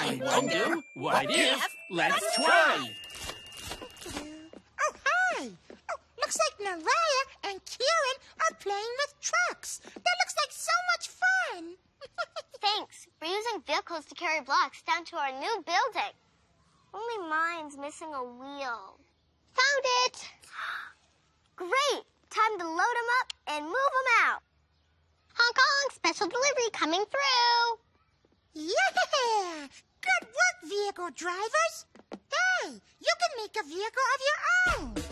I wonder, what if? Let's try. Oh, hi. Oh, looks like Naraya and Kieran are playing with trucks. That looks like so much fun. Thanks. We're using vehicles to carry blocks down to our new building. Only mine's missing a wheel. Found it! Great! Time to load them up and move them out. Hong Kong, special delivery coming through. Yeah! Good work, vehicle drivers. Hey, you can make a vehicle of your own.